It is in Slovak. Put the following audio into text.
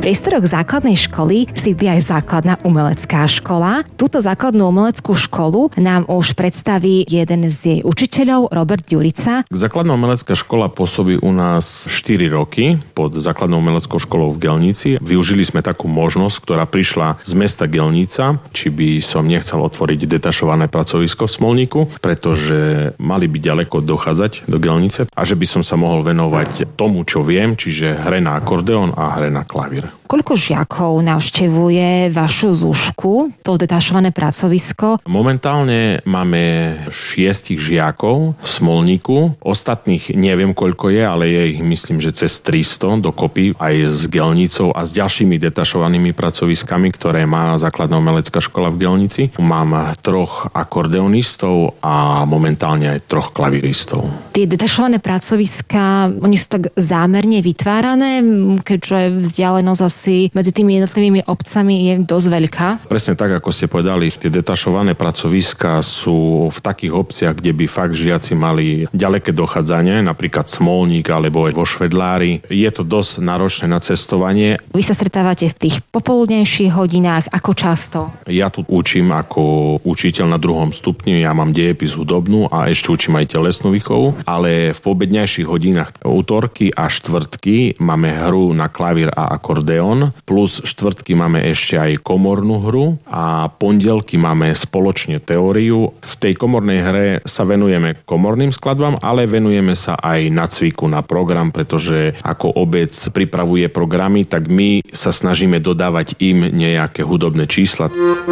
priestoroch základnej školy sídli aj základná umelecká škola. Túto základnú umeleckú školu nám už predstaví jeden z jej učiteľov, Robert Ďurica. Základná umelecká škola pôsobí u nás 4 roky pod základnou umeleckou školou v Gelnici. Využili sme takú možnosť, ktorá prišla z mesta Gelnica, či by som nechcel otvoriť detašované pracovisko v Smolníku, pretože mali by ďaleko dochádzať do Gelnice a že by som sa mohol venovať tomu, čo viem, čiže hre na akordeón a hre na klavír. Koľko žiakov navštevuje vašu zúšku, to detašované pracovisko? Momentálne máme 6 žiakov v Smolníku. Ostatných neviem, koľko je, ale je ich, myslím, že cez 300 dokopy aj s Gelnicou a s ďalšími detašovanými pracoviskami, ktoré má základná umelecká škola v Gelnici. Mám 3 akordeonistov a momentálne aj 3 klavíristov. Tie detašované pracoviská, oni sú tak zámerne vytvárané, keďže vzdialenosť asi medzi tými jednotlivými obcami je dosť veľká. Presne tak, ako ste povedali, tie detašované pracoviská sú v takých obciach, kde by fakt žiaci mali ďaleké dochádzanie, napríklad Smolník alebo vo Švedlári. Je to dosť náročné na cestovanie. Vy sa stretávate v tých popoludnejších hodinách, ako často? Ja tu učím ako učiteľ na 2. stupni, ja mám dejepis hudobnú a ešte učím aj telesnú výchovu, ale v poobedňajších hodinách utorky a štvrtky máme hru na klavír a akordeón, plus štvrtky máme ešte aj komornú hru a pondelky máme spoločne teóriu. V tej komornej hre sa venujeme komorným skladbám, ale venujeme sa aj nacviku na program, pretože ako obec pripravuje programy, tak my sa snažíme dodávať im nejaké hudobné čísla.